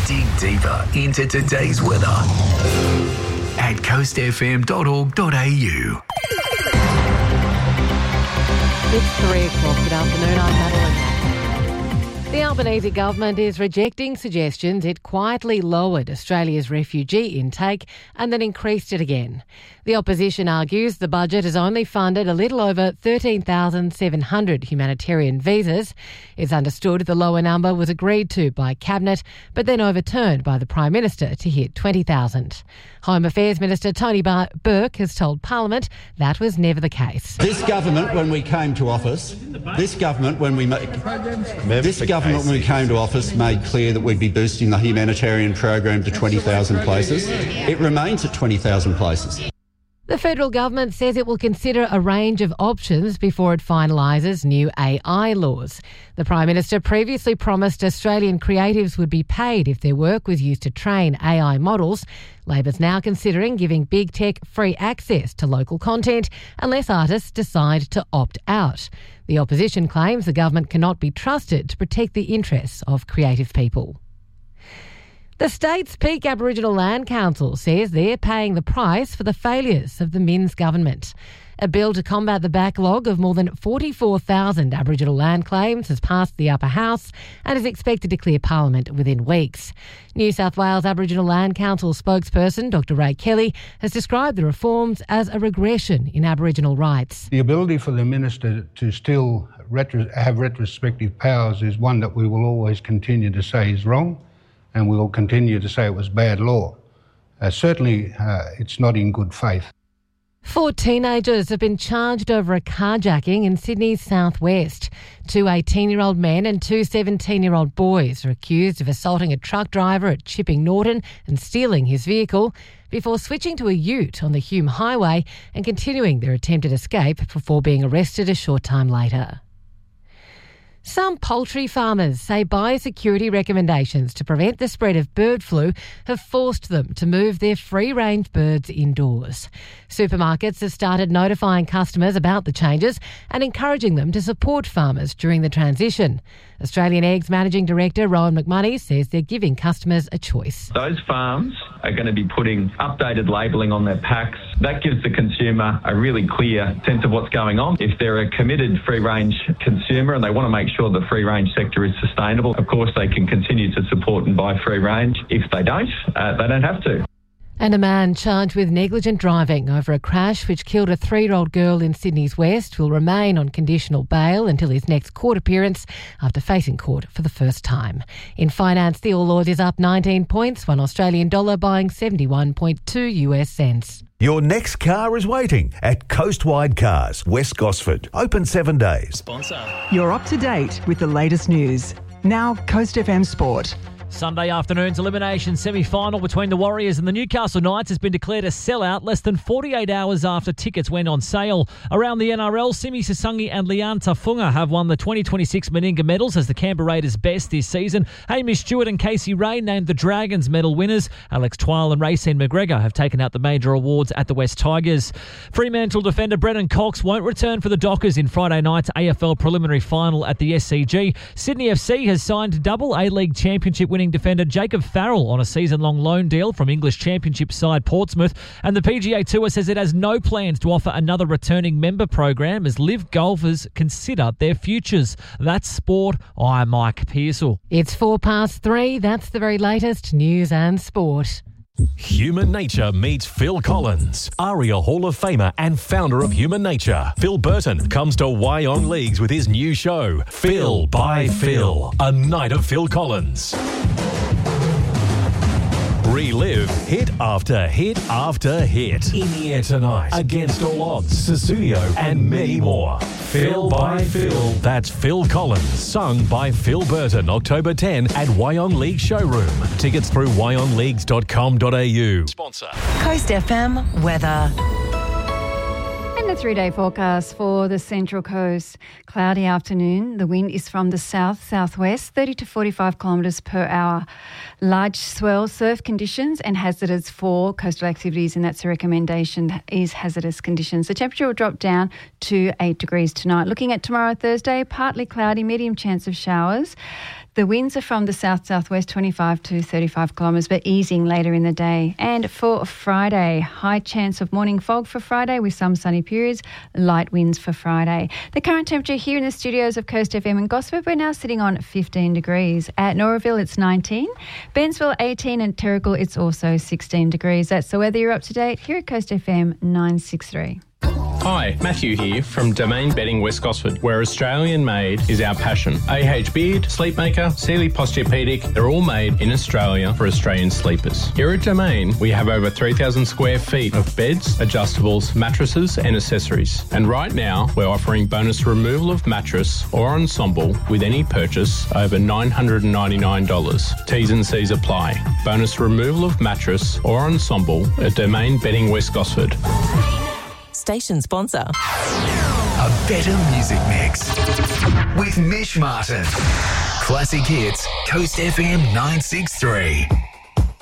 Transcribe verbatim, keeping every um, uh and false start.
Dig deeper into today's weather at coast f m dot org dot a u. It's three o'clock. Good afternoon. I'm Madeline Mack. The Albanese government is rejecting suggestions it quietly lowered Australia's refugee intake and then increased it again. The opposition argues the budget has only funded a little over thirteen thousand seven hundred humanitarian visas. It's understood the lower number was agreed to by Cabinet, but then overturned by the Prime Minister to hit twenty thousand. Home Affairs Minister Tony Bar- Burke has told Parliament that was never the case. This government, when we came to office, this government, when we ma- this government, when we came to office, made clear that we'd be boosting the humanitarian program to twenty thousand places. It remains at twenty thousand places. The federal government says it will consider a range of options before it finalises new A I laws. The Prime Minister previously promised Australian creatives would be paid if their work was used to train A I models. Labor's now considering giving big tech free access to local content unless artists decide to opt out. The opposition claims the government cannot be trusted to protect the interests of creative people. The state's peak Aboriginal Land Council says they're paying the price for the failures of the Minns government. A bill to combat the backlog of more than forty-four thousand Aboriginal land claims has passed the upper house and is expected to clear Parliament within weeks. New South Wales Aboriginal Land Council spokesperson Doctor Ray Kelly has described the reforms as a regression in Aboriginal rights. The ability for the minister to still retro- have retrospective powers is one that we will always continue to say is wrong, and we will continue to say it was bad law. Uh, certainly, uh, it's not in good faith. Four teenagers have been charged over a carjacking in Sydney's southwest. Two eighteen-year-old men and two seventeen-year-old boys are accused of assaulting a truck driver at Chipping Norton and stealing his vehicle before switching to a ute on the Hume Highway and continuing their attempted escape before being arrested a short time later. Some poultry farmers say biosecurity recommendations to prevent the spread of bird flu have forced them to move their free-range birds indoors. Supermarkets have started notifying customers about the changes and encouraging them to support farmers during the transition. Australian Eggs Managing Director Rowan McMoney says they're giving customers a choice. Those farms are going to be putting updated labelling on their packs. That gives the consumer a really clear sense of what's going on. If they're a committed free-range consumer and they want to make sure the free-range sector is sustainable, of course they can continue to support and buy free-range. If they don't, uh, they don't have to. And a man charged with negligent driving over a crash which killed a three-year-old girl in Sydney's West will remain on conditional bail until his next court appearance after facing court for the first time. In finance, the All Ords is up nineteen points, one Australian dollar buying seventy-one point two US cents. Your next car is waiting at Coastwide Cars, West Gosford. Open seven days. Sponsor. You're up to date with the latest news. Now, Coast F M Sport. Sunday afternoon's elimination semi-final between the Warriors and the Newcastle Knights has been declared a sellout less than forty-eight hours after tickets went on sale. Around the N R L, Simi Sasungi and Lian Tafunga have won the twenty twenty-six Meninga medals as the Canberra Raiders' best this season. Hamish Stewart and Casey Ray named the Dragons medal winners. Alex Twile and Racine McGregor have taken out the major awards at the West Tigers. Fremantle defender Brennan Cox won't return for the Dockers in Friday night's A F L preliminary final at the S C G. Sydney F C has signed double A-League championship winning defender Jacob Farrell on a season-long loan deal from English Championship side Portsmouth, and the P G A Tour says it has no plans to offer another returning member program as live golfers consider their futures. That's sport. I'm Mike Pearsall. It's four past three. That's the very latest news and sport. Human Nature meets Phil Collins, ARIA Hall of Famer and founder of Human Nature. Phil Burton comes to Wyong Leagues with his new show, Phil by Phil, a night of Phil Collins. Relive hit after hit after hit. In the air tonight, Against All Odds, Susudio, and many more. Phil by Phil. That's Phil Collins, sung by Phil Burton, October tenth at Wyong League Showroom. Tickets through wyong leagues dot com dot a u. Sponsor. Coast F M weather. And the three-day forecast for the Central Coast. Cloudy afternoon. The wind is from the south-southwest, thirty to forty-five kilometres per hour. Large swell, surf conditions and hazardous for coastal activities, and that's a recommendation, is hazardous conditions. The temperature will drop down to eight degrees tonight. Looking at tomorrow, Thursday, partly cloudy, medium chance of showers. The winds are from the south-southwest, twenty-five to thirty-five kilometres, but easing later in the day. And for Friday, high chance of morning fog for Friday with some sunny periods, light winds for Friday. The current temperature here in the studios of Coast F M in Gosford, we're now sitting on fifteen degrees. At Noraville, it's nineteen. Bensville, eighteen. And Terrigal, it's also sixteen degrees. That's the weather. You're up to date here at Coast F M nine sixty-three. Hi, Matthew here from Domain Bedding West Gosford, where Australian made is our passion. A H Beard, Sleepmaker, Sealy Posturepedic, they're all made in Australia for Australian sleepers. Here at Domain, we have over three thousand square feet of beds, adjustables, mattresses and accessories. And right now, we're offering bonus removal of mattress or ensemble with any purchase over nine hundred ninety-nine dollars. T's and C's apply. Bonus removal of mattress or ensemble at Domain Bedding West Gosford. Station sponsor. A better music mix with Mish Martin. Classic hits, Coast F M nine sixty-three.